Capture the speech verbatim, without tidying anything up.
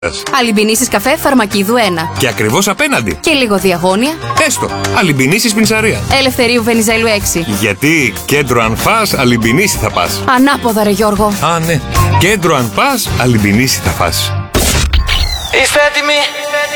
Αλιμπινίσης καφέ Φαρμακίδου ένα. Και ακριβώς απέναντι. Και λίγο διαγώνια. Έστω. Αλιμπινίσης Πινσαρία. Ελευθερίου Βενιζέλου έξι. Γιατί κέντρο αν φας, Αλιμπινίση θα πας. Ανάποδα ρε Γιώργο. Α, ναι. Κέντρο αν πας, Αλιμπινίση θα φας. Είστε έτοιμοι?